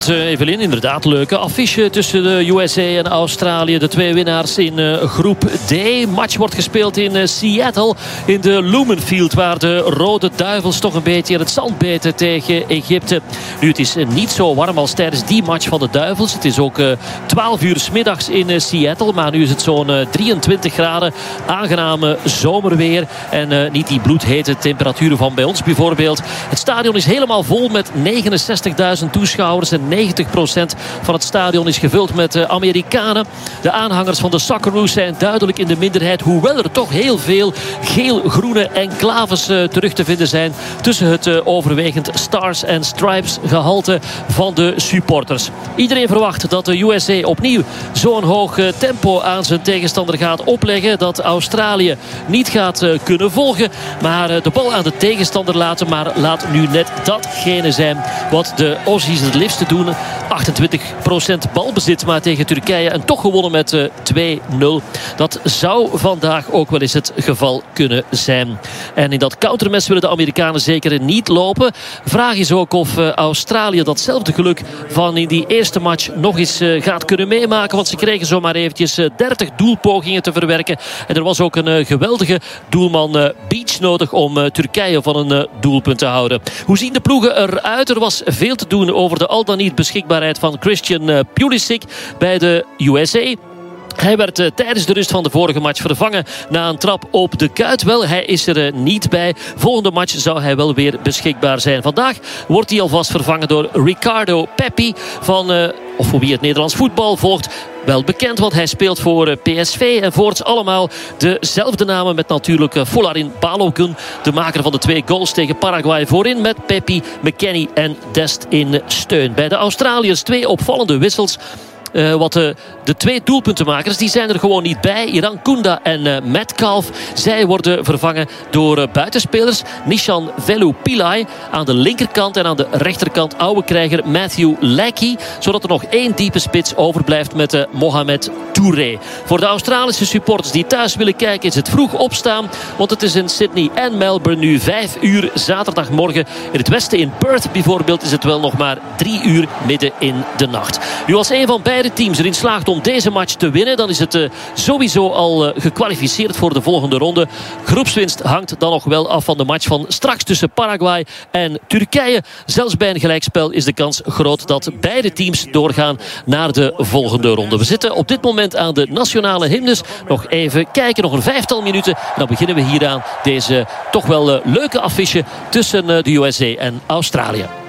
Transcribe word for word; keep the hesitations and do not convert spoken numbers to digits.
Evelien, inderdaad, leuke affiche tussen de U S A en Australië. De twee winnaars in uh, groep D. Match wordt gespeeld in uh, Seattle, in de Lumenfield, waar de Rode Duivels toch een beetje in het zand beten tegen Egypte. Nu, het is uh, niet zo warm als tijdens die match van de Duivels. Het is ook uh, twaalf uur 's middags in uh, Seattle, maar nu is het zo'n uh, drieëntwintig graden. Aangename zomerweer en uh, niet die bloedhete temperaturen van bij ons bijvoorbeeld. Het stadion is helemaal vol met negenenzestigduizend toeschouwers en negentig procent van het stadion is gevuld met uh, Amerikanen. De aanhangers van de Socceroos zijn duidelijk in de minderheid, hoewel er toch heel veel geel-groene enclaves uh, terug te vinden zijn tussen het uh, overwegend Stars and Stripes gehalte van de supporters. Iedereen verwacht dat de U S A opnieuw zo'n hoog uh, tempo aan zijn tegenstander gaat opleggen, dat Australië niet gaat uh, kunnen volgen, maar uh, de bal aan de tegenstander laten, maar laat nu net datgene zijn wat de Aussies het liefste doen. achtentwintig procent balbezit, maar tegen Turkije en toch gewonnen met uh, twee nul. Dat zou vandaag ook wel eens het geval kunnen zijn. En in dat countermes willen de Amerikanen zeker niet lopen. Vraag is ook of uh, Australië datzelfde geluk van in die eerste match nog eens uh, gaat kunnen meemaken. Want ze kregen zomaar eventjes uh, dertig doelpogingen te verwerken. En er was ook een uh, geweldige doelman uh, Beach nodig om uh, Turkije van een uh, doelpunt te houden. Hoe zien de ploegen eruit? Er was veel te doen over de al dan niet beschikbaarheid van Christian uh, Pulisic bij de U S A. Hij werd uh, tijdens de rust van de vorige match vervangen na een trap op de kuit. Wel, hij is er uh, niet bij. Volgende match zou hij wel weer beschikbaar zijn. Vandaag wordt hij alvast vervangen door Ricardo Pepi van, uh, of voor wie het Nederlands voetbal volgt, wel bekend, want hij speelt voor uh, P S V en voorts allemaal dezelfde namen met natuurlijk uh, Folarin Balogun, de maker van de twee goals tegen Paraguay voorin, met Pepi, McKennie en Dest in steun. Bij de Australiërs twee opvallende wissels. Uh, wat de, de twee doelpuntenmakers, die zijn er gewoon niet bij. Iran Kunda en uh, Metcalf. Zij worden vervangen door uh, buitenspelers. Nishan Velu Pillay aan de linkerkant en aan de rechterkant oude krijger Matthew Leckie. Zodat er nog één diepe spits overblijft met uh, Mohamed Touré. Voor de Australische supporters die thuis willen kijken is het vroeg opstaan. Want het is in Sydney en Melbourne nu vijf uur zaterdagmorgen. In het westen in Perth bijvoorbeeld is het wel nog maar drie uur midden in de nacht. Nu als een van beide teams erin slaagt om deze match te winnen, dan is het uh, sowieso al uh, gekwalificeerd voor de volgende ronde. Groepswinst hangt dan nog wel af van de match van straks tussen Paraguay en Turkije. Zelfs bij een gelijkspel is de kans groot dat beide teams doorgaan naar de volgende ronde. We zitten op dit moment aan de nationale hymnes. Nog even kijken, nog een vijftal minuten. En dan beginnen we hier aan deze toch wel uh, leuke affiche tussen uh, de U S A en Australië.